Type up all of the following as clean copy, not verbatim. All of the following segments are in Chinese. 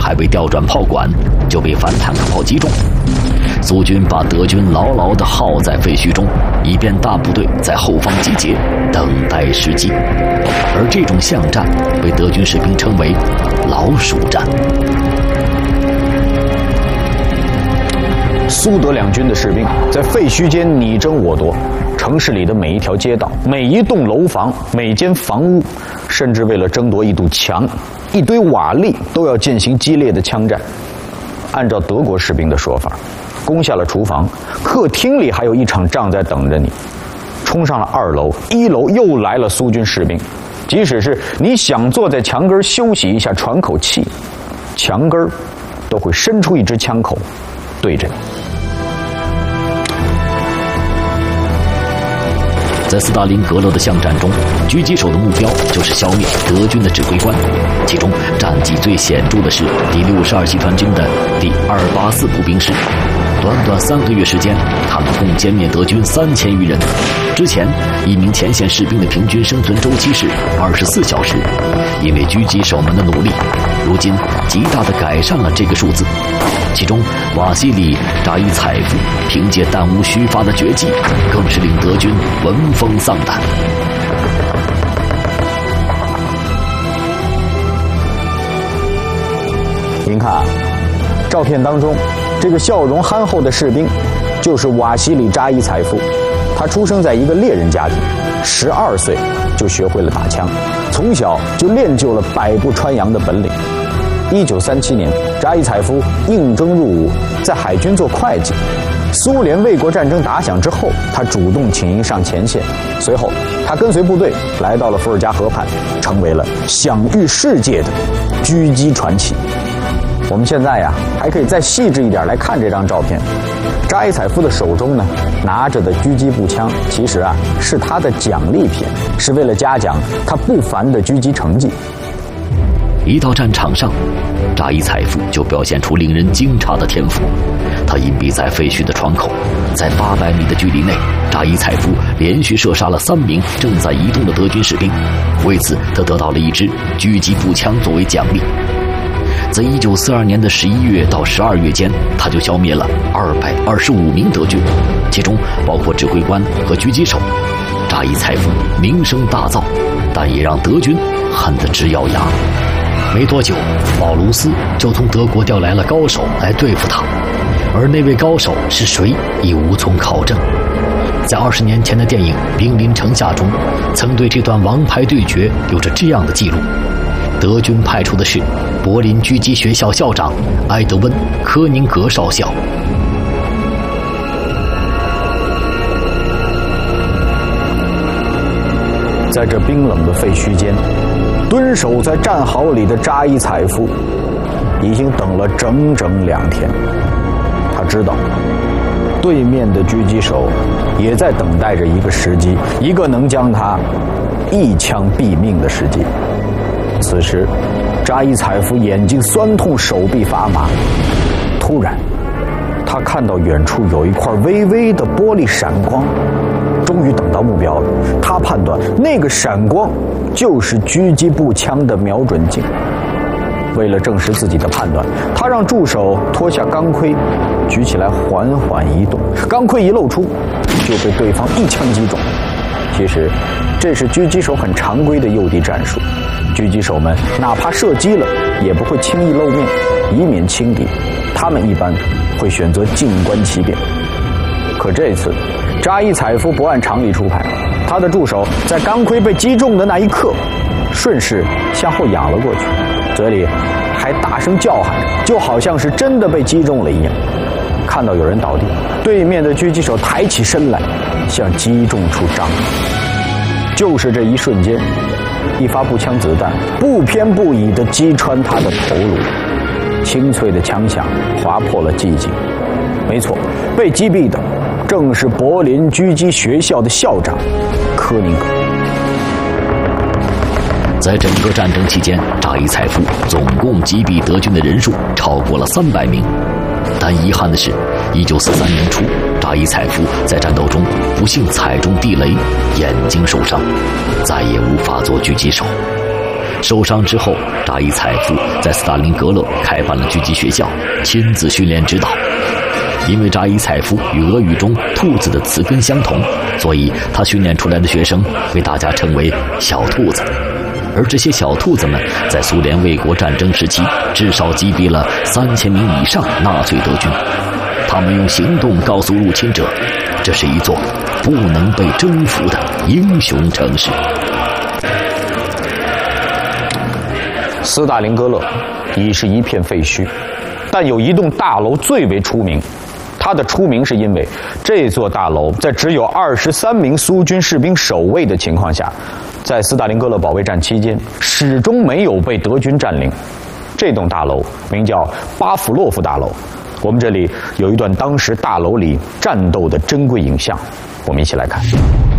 还未调转炮管，就被反坦克炮击中。苏军把德军牢牢地耗在废墟中，以便大部队在后方集结，等待时机。而这种巷战被德军士兵称为老鼠战。 苏德两军的士兵在废墟间你争我夺，城市里的每一条街道、每一栋楼房、每间房屋，甚至为了争夺一堵墙、一堆瓦砾，都要进行激烈的枪战。按照德国士兵的说法，攻下了厨房，客厅里还有一场仗在等着你。冲上了2楼、1楼，又来了苏军士兵。即使是你想坐在墙根休息一下、喘口气，墙根都会伸出一支枪口对着你。 在斯大林格勒的巷战中，狙击手的目标就是消灭德军的指挥官，其中战绩最显著的是第62集团军的第284步兵师。短短3个月时间，他们共歼灭德军3000余人。之前，一名前线士兵的平均生存周期是24小时。因为狙击手们的努力，如今极大地改善了这个数字。其中，瓦西里·扎伊采夫凭借弹无虚发的绝技，更是令德军闻风丧胆。 您看啊，照片当中，这个笑容憨厚的士兵，就是瓦西里·扎伊采夫。他出生在一个猎人家庭，12岁就学会了打枪，从小就练就了百步穿杨的本领。1937年，扎伊采夫应征入伍，在海军做会计。苏联卫国战争打响之后，他主动请缨上前线。随后，他跟随部队来到了伏尔加河畔，成为了享誉世界的狙击传奇。我们现在呀，还可以再细致一点来看这张照片。扎伊采夫的手中呢，拿着的狙击步枪，其实啊是他的奖励品，是为了嘉奖他不凡的狙击成绩。 一到战场上，扎伊采夫就表现出令人惊诧的天赋。他隐蔽在废墟的窗口，在800米的距离内，扎伊采夫连续射杀了3名正在移动的德军士兵。为此，他得到了一支狙击步枪作为奖励。在1942年的11月到12月间，他就消灭了225名德军，其中包括指挥官和狙击手。扎伊采夫名声大噪，但也让德军恨得直咬牙。没多久，奥卢斯就从德国调来了高手来对付他，而那位高手是谁已无从考证。在20年前的电影《兵临城下》中，曾对这段王牌对决有着这样的记录：德军派出的是柏林狙击学校校长埃德温·科宁格少校。 在这冰冷的废墟间，蹲守在战壕里的扎伊采夫已经等了整整2天。他知道，对面的狙击手也在等待着一个时机，一个能将他一枪毙命的时机。此时，扎伊采夫眼睛酸痛，手臂发麻。突然，他看到远处有一块微微的玻璃闪光，终于等到目标了。他判断那个闪光就是狙击步枪的瞄准镜。为了证实自己的判断，他让助手脱下钢盔，举起来缓缓移动。钢盔一露出，就被对方一枪击中。其实，这是狙击手很常规的诱敌战术。狙击手们哪怕射击了，也不会轻易露面，以免轻敌。他们一般会选择静观其变。可这次，扎伊采夫不按常理出牌，他的助手在钢盔被击中的那一刻，顺势向后仰了过去，嘴里还大声叫喊着，就好像是真的被击中了一样。看到有人倒地，对面的狙击手抬起身来，向击中处张望。就是这一瞬间，一发步枪子弹不偏不倚地击穿他的头颅，清脆的枪响划破了寂静。没错，被击毙的正是柏林狙击学校的校长科宁格。 在整个战争期间，扎伊采夫总共击毙德军的人数超过了300名。但遗憾的是，1943年初，扎伊采夫在战斗中不幸踩中地雷，眼睛受伤，再也无法做狙击手。 受伤之后，扎伊采夫在斯大林格勒开办了狙击学校，亲自训练指导。因为扎伊采夫与俄语中兔子的词根相同，所以他训练出来的学生被大家称为小兔子。而这些小兔子们在苏联卫国战争时期至少击毙了3000名以上纳粹德军。他们用行动告诉入侵者，这是一座不能被征服的英雄城市。 斯大林格勒已是一片废墟，但有一栋大楼最为出名。它的出名是因为这座大楼在只有23名苏军士兵守卫的情况下，在斯大林格勒保卫战期间始终没有被德军占领。这栋大楼名叫巴甫洛夫大楼。我们这里有一段当时大楼里战斗的珍贵影像，我们一起来看。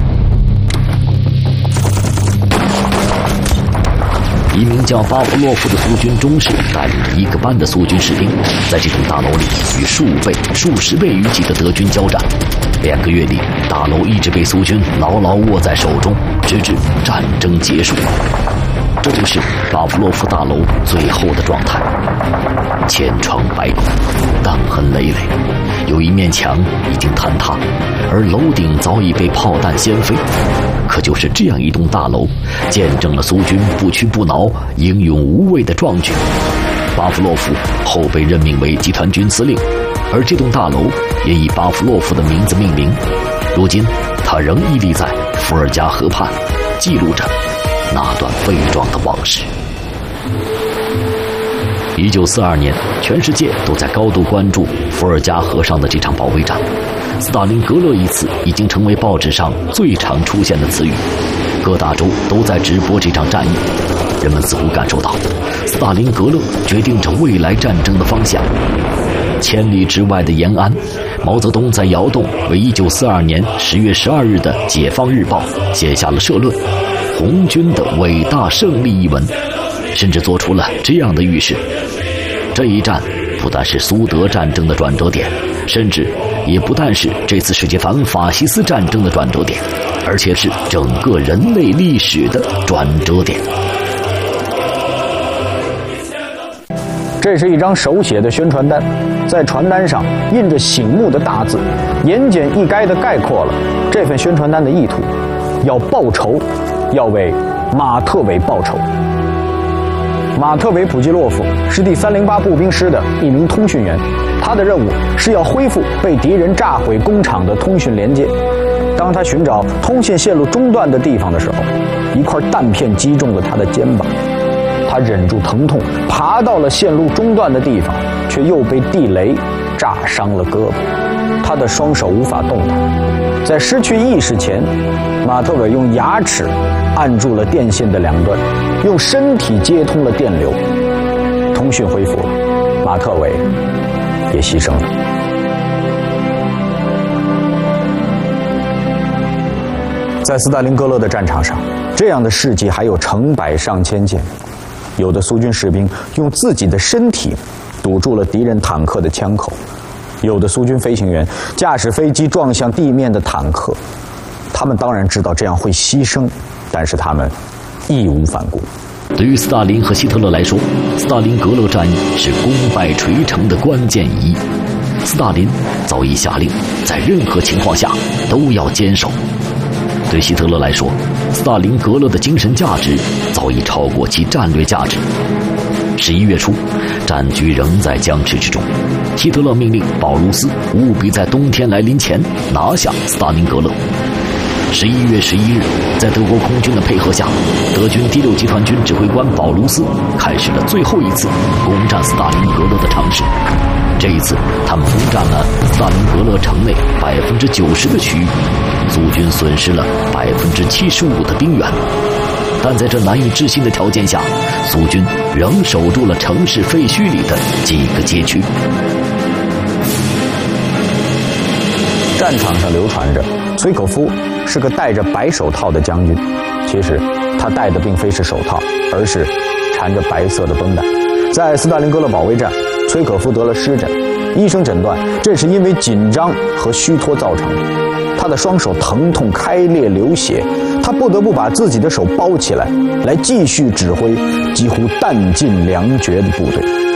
一名叫巴甫洛夫的苏军中士带领着1个班的苏军士兵，在这栋大楼里与数倍、数十倍于级的德军交战。2个月里，大楼一直被苏军牢牢握在手中，直至战争结束。这就是巴甫洛夫大楼最后的状态：千疮百孔，弹痕累累，有一面墙已经坍塌，而楼顶早已被炮弹掀飞。可就是这样一栋大楼，见证了苏军不屈不挠、英勇无畏的壮举。巴甫洛夫后被任命为集团军司令，而这栋大楼也以巴甫洛夫的名字命名。如今，他仍屹立在伏尔加河畔，记录着那段悲壮的往事。1942年，全世界都在高度关注伏尔加河上的这场保卫战。斯大林格勒一词已经成为报纸上最常出现的词语，各大洲都在直播这场战役。人们似乎感受到，斯大林格勒决定着未来战争的方向。千里之外的延安，毛泽东在窑洞为1942年10月12日的《解放日报》写下了社论《红军的伟大胜利》一文，甚至做出了这样的预示：这一战不但是苏德战争的转折点，甚至也不但是这次世界反法西斯战争的转折点，而且是整个人类历史的转折点。 这是一张手写的宣传单，在传单上印着醒目的大字，言简意赅地概括了这份宣传单的意图：要报仇，要为马特韦报仇。马特韦普基洛夫是第308步兵师的一名通讯员，他的任务是要恢复被敌人炸毁工厂的通讯连接。当他寻找通信线路中断的地方的时候，一块弹片击中了他的肩膀，他忍住疼痛，爬到了线路中断的地方，却又被地雷炸伤了胳膊。他的双手无法动弹，在失去意识前，马特韦用牙齿按住了电线的两端，用身体接通了电流，通讯恢复了，马特韦也牺牲了。在斯大林格勒的战场上，这样的事迹还有成百上千件。有的苏军士兵用自己的身体堵住了敌人坦克的枪口，有的苏军飞行员驾驶飞机撞向地面的坦克。他们当然知道这样会牺牲，但是他们义无反顾。 对于斯大林和希特勒来说，斯大林格勒战役是功败垂成的关键一役。斯大林早已下令，在任何情况下都要坚守。对希特勒来说，斯大林格勒的精神价值早已超过其战略价值。11月初，战局仍在僵持之中。希特勒命令保卢斯务必在冬天来临前拿下斯大林格勒。11月11日，在德国空军的配合下，德军第6集团军指挥官保卢斯开始了最后一次攻占斯大林格勒的尝试。这一次，他们攻占了斯大林格勒城内90%的区域，苏军损失了75%的兵员。但在这难以置信的条件下，苏军仍守住了城市废墟里的几个街区。 战场上流传着，崔可夫是个戴着白手套的将军。其实，他戴的并非是手套，而是缠着白色的绷带。在斯大林格勒保卫战，崔可夫得了湿疹，医生诊断这是因为紧张和虚脱造成的。他的双手疼痛开裂流血，他他不得不把自己的手包起来，来继续指挥几乎弹尽粮绝的部队。